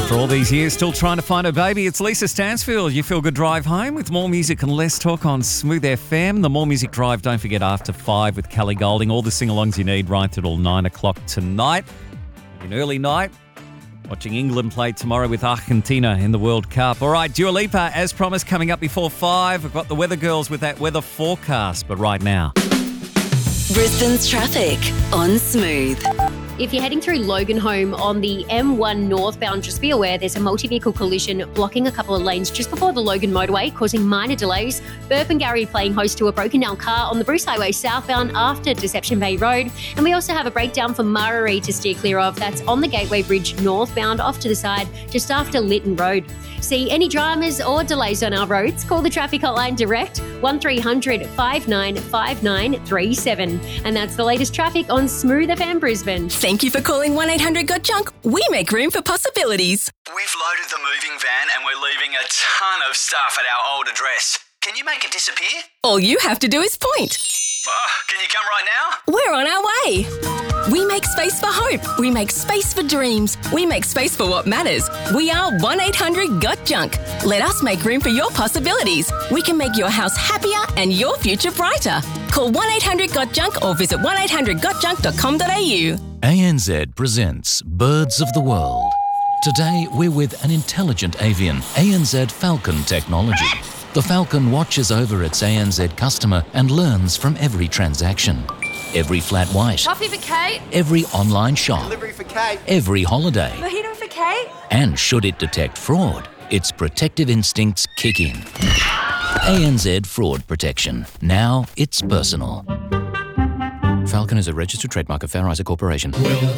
After all these years, still trying to find a baby, it's Lisa Stansfield. You feel good drive home with more music and less talk on Smooth FM. The More Music Drive, don't forget, after 5 with Kelly Golding. All the sing-alongs you need right till 9 o'clock tonight. An early night, watching England play tomorrow with Argentina in the World Cup. All right, Dua Lipa, as promised, coming up before 5. We've got the weather girls with that weather forecast, but right now. Brisbane's traffic on Smooth. If you're heading through Loganholme on the M1 northbound, just be aware there's a multi-vehicle collision blocking a couple of lanes just before the Logan motorway, causing minor delays. Burpengary playing host to a broken down car on the Bruce Highway southbound after Deception Bay Road. And we also have a breakdown for Murray to steer clear of. That's on the Gateway Bridge northbound off to the side just after Lytton Road. See any dramas or delays on our roads? Call the traffic hotline direct 1300 595937. And that's the latest traffic on Smooth FM Brisbane. Thank you for calling 1-800-GOT-JUNK. We make room for possibilities. We've loaded the moving van and we're leaving a ton of stuff at our old address. Can you make it disappear? All you have to do is point. Can you come right now? We're on our way. We make space for hope. We make space for dreams. We make space for what matters. We are 1-800-GOT-JUNK. Let us make room for your possibilities. We can make your house happier and your future brighter. Call 1-800-GOT-JUNK or visit 1800gotjunk.com.au. ANZ presents Birds of the World. Today we're with an intelligent avian, ANZ Falcon technology. The Falcon watches over its ANZ customer and learns from every transaction. Every flat white. Coffee for Kate. Every online shop. Delivery for Kate. Every holiday. Mojito for Kate. And should it detect fraud, its protective instincts kick in. ANZ Fraud Protection. Now it's personal. Falcon is a registered trademark of Fair Isaac Corporation.